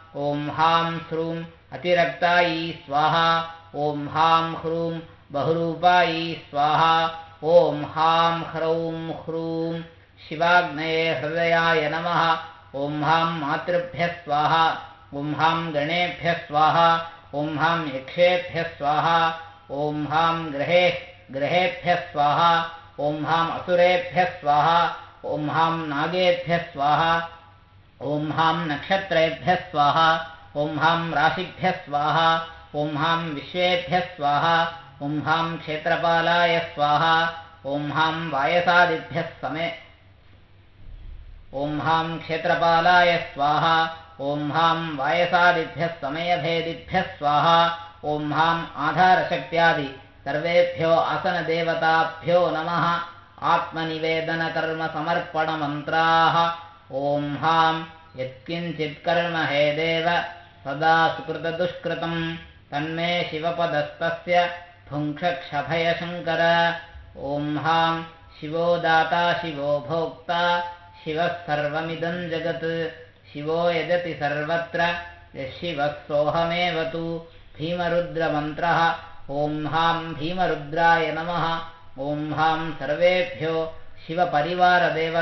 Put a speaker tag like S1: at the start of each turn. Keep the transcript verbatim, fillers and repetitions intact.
S1: ॐ हां ह्रूं अतिरक्तायै स्वाहा ॐ हां ह्रूं बहुरूपायै स्वाहा ॐ हां ह्रौं ह्रूं शिवाग्नये हृदयाय नमः ॐ हां मातृभ्यः स्वाहा ॐ हां गणेभ्यः स्वाहा ॐ हां यक्षेभ्यः स्वाहा ॐ हां ग्रहे ग्रहेभ्यः स्वाहा ॐ हां असुरेभ्यः स्वाहा ॐ हां नागेभ्यः स्वाहा ॐ हां नक्षत्रेभ्यः स्वाहा ॐ हां राशिभ्यः स्वाहा ॐ हां विश्वेभ्यः स्वाहा ॐ हां क्षेत्रपालाय स्वाहा ॐ हां वायसादिभ्यः समे ॐ हां क्षेत्रपालाय स्वाहा ॐ हां वायसादिभ्यः समयभेदिभ्यः स्वाहा ॐ हां आधारशक्त्यादि सर्वेभ्यो आसनदेवताभ्यो नमः आत्मनिवेदनकर्मसमर्पणमन्त्राः ॐ हां यत्किञ्चित्कर्म हे देव सदा सुकृतदुष्कृतं तन्मे शिवपदस्तस्य भुङ्क्षक्षभयशङ्कर ॐ हां शिवो दाता शिवो भोक्ता शिवः सर्वमिदं जगत् शिवो यजति सर्वत्र यशिवः सोऽहमेव तु भीमरुद्रमन्त्रः ॐ हां भीमरुद्राय नमः ॐ हां सर्वेभ्यो शिवपरिवारदेवता